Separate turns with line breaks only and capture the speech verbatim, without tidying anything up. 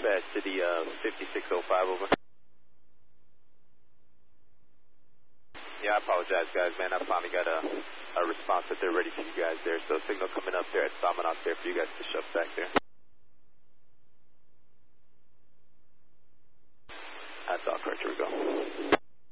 Dispatch City uh, fifty-six oh five, over. Yeah, I apologize, guys, man. I finally got a, a response that they're ready for you guys there. So signal coming up there at Salmonok there for you guys to shove back there.